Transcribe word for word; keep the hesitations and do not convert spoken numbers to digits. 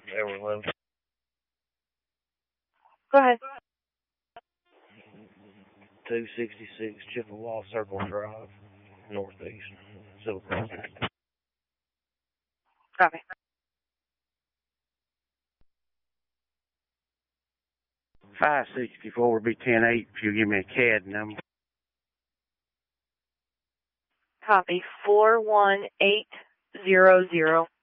There we live. Go ahead. two sixty-six Chippewa Circle Drive, Northeast, Silver. Copy. five sixty-four would be ten eight if you give me a C A D number. Copy. four one eight zero zero.